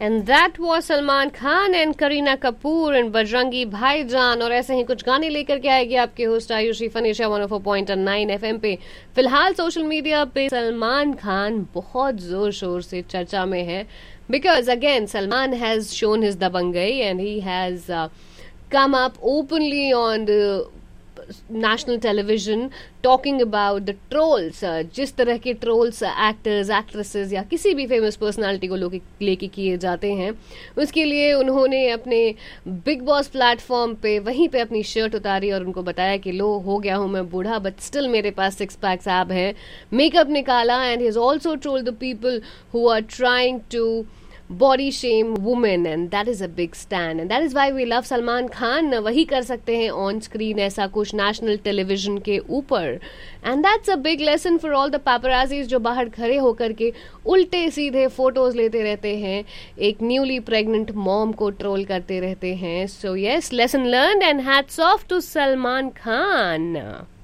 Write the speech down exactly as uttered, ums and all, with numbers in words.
And that was Salman Khan and Kareena Kapoor and Bajrangi भाईजान। और ऐसे ही कुछ गाने लेकर के आएगी आपके host Ayushi फनीशा one O four point nine FM पे। फिलहाल सोशल मीडिया पे सलमान खान बहुत जोर शोर से चर्चा में है, because again Salman has shown his दबंगई and he has come up openly on the national television talking about the trolls, uh, जिस तरह के ट्रोल्स एक्टर्स एक्ट्रेसेस या किसी भी फेमस पर्सनालिटी को लेके किए जाते हैं, उसके लिए उन्होंने अपने बिग बॉस प्लेटफॉर्म पे वहीं पे अपनी शर्ट उतारी और उनको बताया कि लो हो गया हूं मैं बूढ़ा बट स्टिल मेरे पास सिक्स पैक्स ऐब है, मेकअप निकाला। And he has also told the people who are trying to body shame women and that is a big stand and that is why we love Salman Khan. वही कर सकते हैं on screen ऐसा कुछ national television के ऊपर, and that's a big lesson for all the पैपराजीज जो बाहर खड़े होकर के उल्टे सीधे फोटोज लेते रहते हैं, एक न्यूली प्रेग्नेंट मॉम को ट्रोल करते रहते हैं। So yes, lesson learn and hats off to Salman Khan.